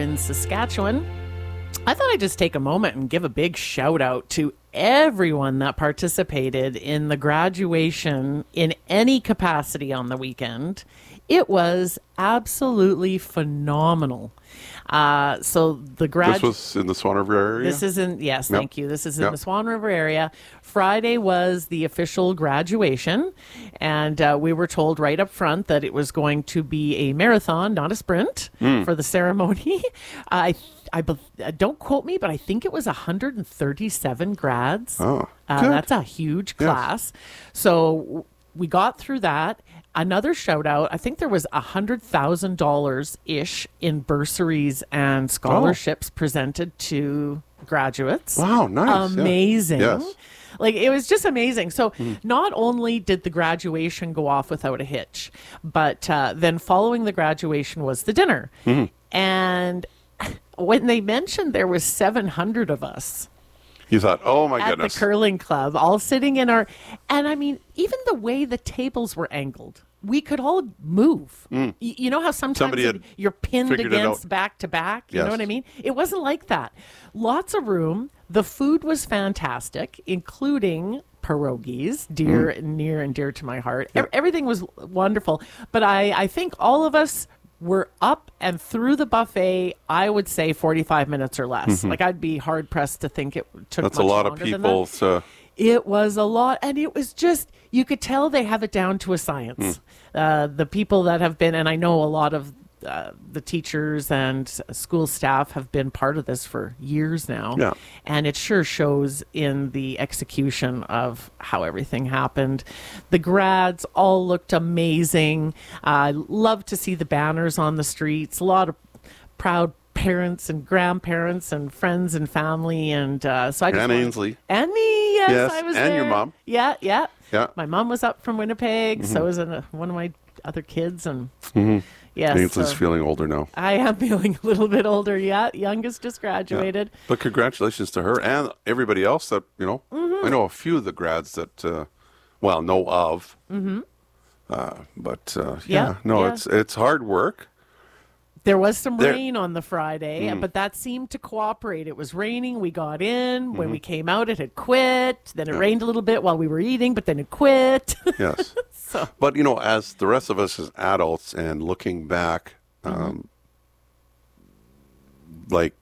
in Saskatchewan. I thought I'd just take a moment and give a big shout out to everyone that participated in the graduation in any capacity on the weekend. It was absolutely phenomenal. So the This was in the Swan River area? This is in, yes, Yep. thank you. This is in Yep. the Swan River area. Friday was the official graduation, and we were told right up front that it was going to be a marathon, not a sprint, for the ceremony. Don't quote me, but I think it was 137 grads. Oh, good. That's a huge class. So we got through that. Another shout out, I think there was $100,000-ish in bursaries and scholarships presented to graduates. Wow, nice. Yeah. Amazing. Yes. Like, it was just amazing. So not only did the graduation go off without a hitch, but then following the graduation was the dinner. And when they mentioned there was 700 of us You thought, oh my at goodness. the curling club, all sitting in our, and I mean, even the way the tables were angled, we could all move. You know how sometimes Somebody had you're pinned figured it against out. back to back? You know Yes. what I mean? It wasn't like that. Lots of room. The food was fantastic, including pierogies, near and dear to my heart. Everything was wonderful. But I think all of us were up and through the buffet, I would say 45 minutes or less. Like, I'd be hard pressed to think it took That's much a lot of longer than people. that. It was a lot, and it was just, you could tell they have it down to a science. The people that have been, and I know a lot of the teachers and school staff have been part of this for years now. Yeah. And it sure shows in the execution of how everything happened. The grads all looked amazing. I love to see the banners on the streets. A lot of proud parents and grandparents and friends and family. And so I just And wanted- Ainsley. And me, yes, Yes, I was and your there. mom. Yeah. Yeah. My mom was up from Winnipeg. So was one of my other kids. And yes, Ainsley's so feeling older now. I am feeling a little bit older. Yeah, youngest just graduated. But congratulations to her and everybody else that, you know, I know a few of the grads that, know of. Yeah, yeah. It's hard work. There was some There- rain on the Friday, but that seemed to cooperate. It was raining. We got in. When we came out, it had quit. Then it rained a little bit while we were eating, but then it quit. Yes. So But, you know, as the rest of us as adults and looking back, like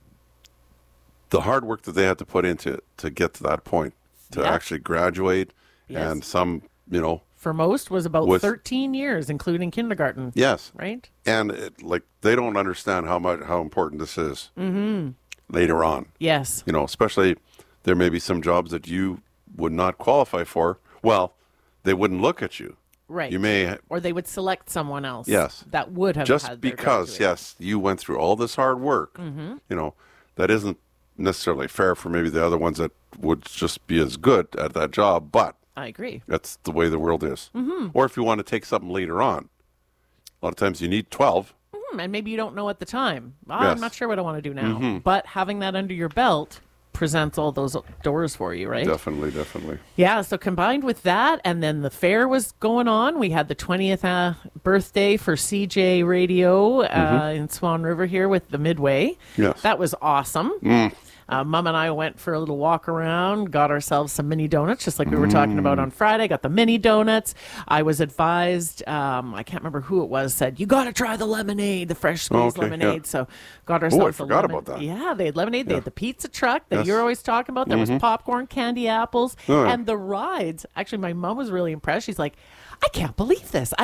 the hard work that they had to put into it to get to that point, to Yeah. actually graduate, Yes. and some, you know, for most was about With- 13 years, including kindergarten. yes. Right? And they don't understand how important this is later on. Yes. You know, especially there may be some jobs that you would not qualify for. Well, they wouldn't look at you. Right. You may, Or they would select someone else. Yes. That would have just had their because, graduation. yes, you went through all this hard work. You know, that isn't necessarily fair for maybe the other ones that would just be as good at that job, but I agree. that's the way the world is. Or if you want to take something later on, a lot of times you need 12. And maybe you don't know at the time. Yes. I'm not sure what I want to do now. But having that under your belt presents all those doors for you, right? Definitely. Yeah, so combined with that, and then the fair was going on. We had the 20th birthday for CJ Radio in Swan River here with the Midway. Yes. That was awesome. Mom and I went for a little walk around, got ourselves some mini donuts, just like we were talking about on Friday. Got the mini donuts. I was advised, I can't remember who it was, said, you got to try the lemonade, the fresh squeezed Okay, lemonade. yeah. So got ourselves a forgot lemon. about that. Yeah, they had lemonade. They had the pizza truck that Yes. you're always talking about. There was popcorn, candy apples, Oh, yeah. and the rides. Actually, my mom was really impressed. She's like, I can't believe this.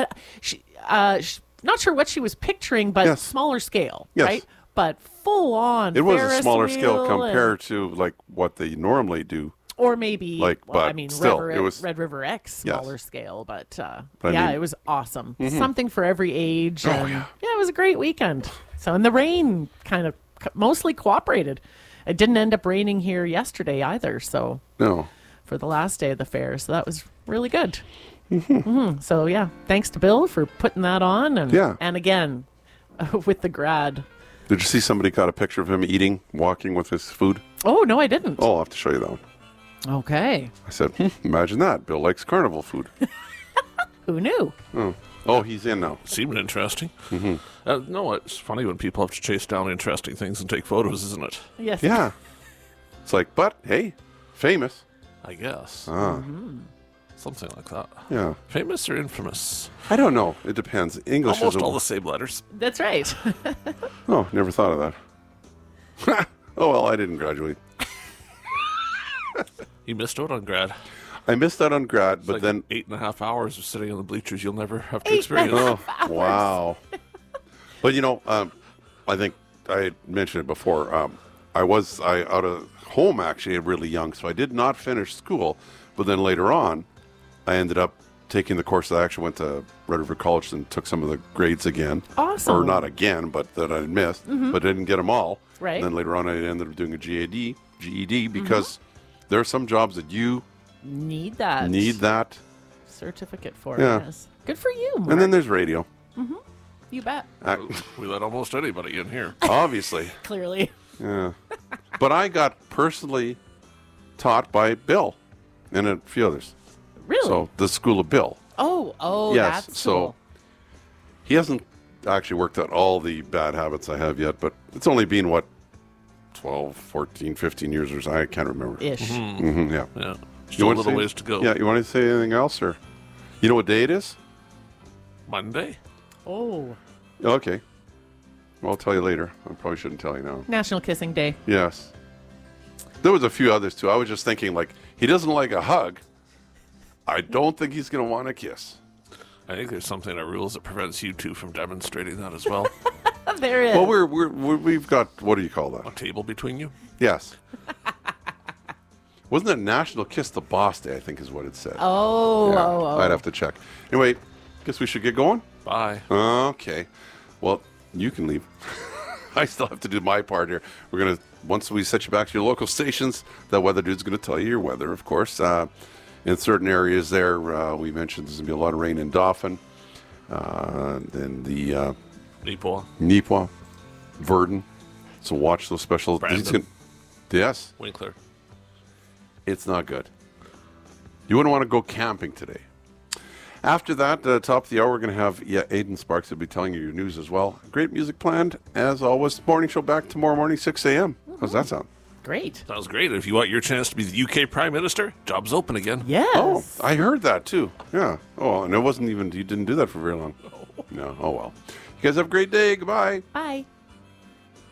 Not sure what she was picturing, but Yes. smaller scale, Yes. right? But full on. It was a Ferris smaller scale wheel and- compared to like what they normally do. or maybe, Like, well, I but mean, still, Red, it was- Red River X, Yes. smaller scale. But, But I yeah, mean- it was awesome. Something for every age. Oh, And yeah. it was a great weekend. So, and the rain kind of mostly cooperated. It didn't end up raining here yesterday either. So, No. for the last day of the fair. So that was really good. So, yeah, thanks to Bill for putting that on. And, Yeah. and again, with the grad. Did you see somebody got a picture of him eating, walking with his food? Oh, no, I didn't. Oh, I'll have to show you that one. Okay. I said, imagine that. Bill likes carnival food. Who knew? Oh, Oh, he's in now. Seemed interesting. No, it's funny when people have to chase down interesting things and take photos, isn't it? Yes. Yeah. It's like, but hey, famous. I guess. Ah, Something like that. yeah. Famous or infamous? I don't know. It depends. English Almost is all the same letters. That's right. Oh, never thought of that. Oh well, I didn't graduate. You missed out on grad. I missed out on grad, but Like then 8.5 hours of sitting in the bleachers you'll never have to experience. oh wow. But I think I mentioned it before. I out of home actually really young, so I did not finish school. But then later on, I ended up taking the course. I actually went to Red River College and took some of the grades again. Awesome. Or not again, but that I missed, but didn't get them all. Right. And then later on, I ended up doing a GED because there are some jobs that you Need that. need that. certificate for. Yeah. Yes. Good for you, Mark. And then there's radio. You bet. We let almost anybody in here. Obviously. Clearly. Yeah. But I got personally taught by Bill and a few others. Really? So the School of Bill. Oh, Yes, that's so- cool. He hasn't actually worked out all the bad habits I have yet, but it's only been, 12, 14, 15 years or so. I can't remember. Ish. Yeah. Yeah. Still a wanna little say- ways to go. Yeah, you want to say anything else? Or you know what day it is? Monday? Oh. Okay. Well, I'll tell you later. I probably shouldn't tell you now. National Kissing Day. Yes. There was a few others, too. I was just thinking, he doesn't like a hug. I don't think he's going to want a kiss. I think there's something in our rules that prevents you two from demonstrating that as well. There is. Well, we've got, what do you call A that? table between you? Yes. Wasn't it National Kiss the Boss Day, I think is what it said. Oh, Yeah, oh, oh. I'd have to check. Anyway, guess we should get going? Bye. Okay. Well, you can leave. I still have to do my part here. We're going to, once we set you back to your local stations, that weather dude's going to tell you your weather, of course. In certain areas there, we mentioned there's going to be a lot of rain in Dauphin, in the Neepawa. Neepawa, Verdun. So watch those special. Brandon. Yes, Winkler. it's not good. You wouldn't want to go camping today. After that, top of the hour, we're going to have Aiden Sparks will be telling you your news as well. Great music planned, as always. Morning show back tomorrow morning, 6 a.m. How's that sound? Great. Sounds great. If you want your chance to be the UK Prime Minister, job's open again. Yes. Oh, I heard that too. Yeah. Oh, and it wasn't even, you didn't do that for very long. No. Oh, well. You guys have a great day. Goodbye. Bye.